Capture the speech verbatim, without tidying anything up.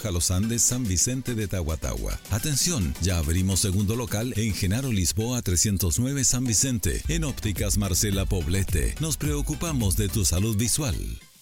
Baja Los Andes, San Vicente de Tahuatahua. Atención, ya abrimos segundo local en Genaro Lisboa trescientos nueve San Vicente, en Ópticas Marcela Poblete. Nos preocupamos de tu salud visual.